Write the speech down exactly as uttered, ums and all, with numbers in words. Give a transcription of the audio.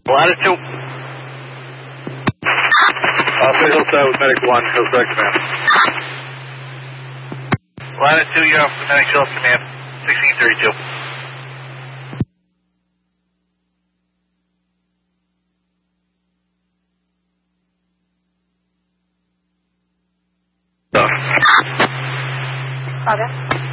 Latitude. Uh, Visual set with Medic one, Coast Guard Command. Latitude, you're off with Medic Shield Command, sixteen thirty-two. Okay.